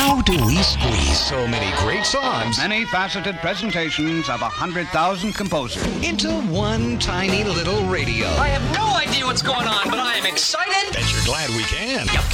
How do we squeeze so many great songs Many faceted presentations of 100,000 composers into one tiny little radio? I have no idea what's going on, but I am excited. Bet you're glad we can.